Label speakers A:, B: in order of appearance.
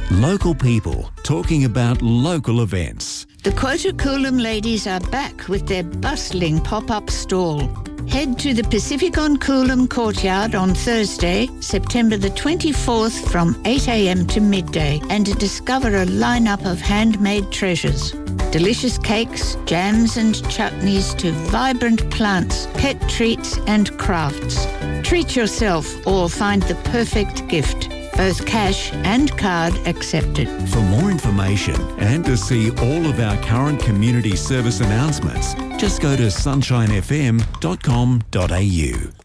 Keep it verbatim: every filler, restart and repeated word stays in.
A: Local people talking about local events.
B: The Quota Coolum ladies are back with their bustling pop-up stall. Head to the Pacific on Coolum courtyard on Thursday, September the twenty-fourth from eight a.m. to midday and discover a lineup of handmade treasures. Delicious cakes, jams and chutneys to vibrant plants, pet treats and crafts. Treat yourself or find the perfect gift. Both cash and card accepted.
A: For more information and to see all of our current community service announcements, just go to sunshine f m dot com dot a u.